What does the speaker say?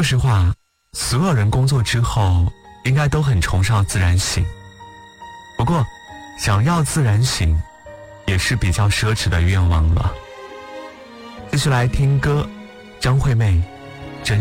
说实话，所有人工作之后应该都很崇尚自然醒，不过想要自然醒也是比较奢侈的愿望了。继续来听歌，张惠妹